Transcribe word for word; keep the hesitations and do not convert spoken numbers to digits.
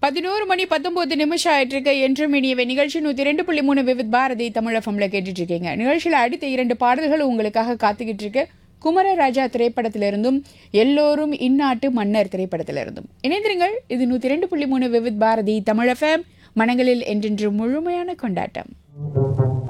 பதினோரு மணி பத்தொன்பது நிமிஷம் ஆயிட்டு இருக்க என்றும் இனியவை நிகழ்ச்சி நூத்தி ரெண்டு புள்ளி மூணு விவித் பாரதி தமிழ் எஃப்எம்ல கேட்டுட்டு இருக்கீங்க. நிகழ்ச்சியில அடுத்த இரண்டு பாடல்கள் உங்களுக்காக காத்துக்கிட்டு இருக்கு. குமரராஜா திரைப்படத்திலிருந்தும் எல்லோரும் இந்நாட்டு மன்னர் திரைப்படத்திலிருந்தும். இணைந்திருங்கள். இது நூத்தி ரெண்டு புள்ளி மூணு விவித் பாரதி தமிழ் எஃப்எம், மனங்களில் என்றென்று முழுமையான கொண்டாட்டம்.